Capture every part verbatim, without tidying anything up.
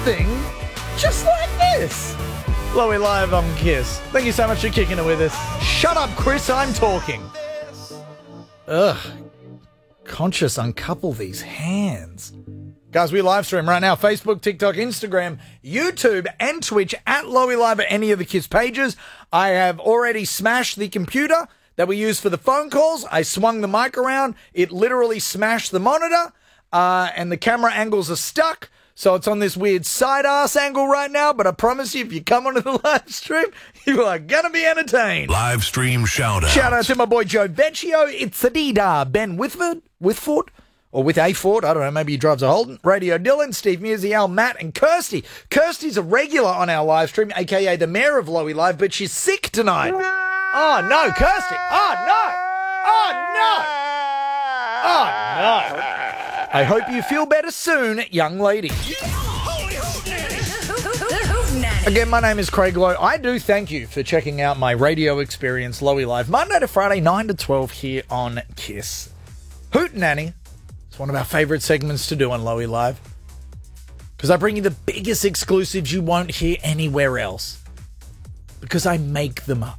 something just like this. Lowy Live on Kiss. Thank you so much for kicking it with us. Shut up, Chris, I'm talking. Ugh. Conscious, uncouple these hands. Guys, we live stream right now. Facebook, TikTok, Instagram, YouTube, and Twitch at Lowy Live at any of the Kiss pages. I have already smashed the computer that we use for the phone calls. I swung the mic around. It literally smashed the monitor, uh, and the camera angles are stuck. So it's on this weird side-ass angle right now, but I promise you, if you come onto the live stream, you are going to be entertained. Live stream shout-out. Shout-out to my boy Joe Vecchio. It's Adida, Ben Whitford, Whitford, or with a Ford. I don't know, maybe he drives a Holden. Radio Dylan, Steve Musial, Matt, and Kirsty. Kirsty's a regular on our live stream, a k a the mayor of Lowy Live, but she's sick tonight. Oh, no, Kirsty. Oh, no. Oh, no. Oh, no. I hope you feel better soon, young lady. Again, my name is Craig Lowe. I do thank you for checking out my radio experience, Lowy Live, Monday to Friday, nine to twelve here on Kiss. Hootenanny. It's one of our favourite segments to do on Lowy Live because I bring you the biggest exclusives you won't hear anywhere else because I make them up.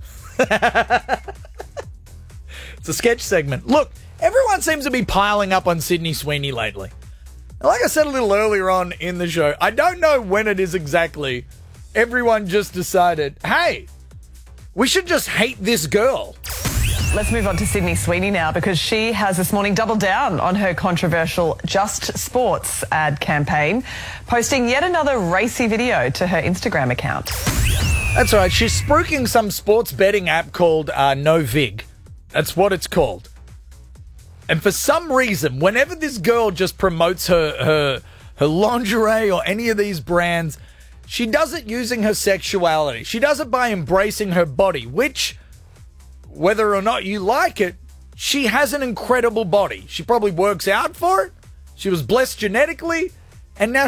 It's a sketch segment. Look, everyone seems to be piling up on Sydney Sweeney lately. Like I said a little earlier on in the show, I don't know when it is exactly. Everyone just decided, hey, we should just hate this girl. Let's move on to Sydney Sweeney now because she has this morning doubled down on her controversial Just Sports ad campaign, posting yet another racy video to her Instagram account. That's right. She's spruiking some sports betting app called uh, NoVig. That's what it's called. And for some reason, whenever this girl just promotes her, her, her lingerie or any of these brands, she does it using her sexuality. She does it by embracing her body, which, whether or not you like it, she has an incredible body. She probably works out for it. She was blessed genetically, and now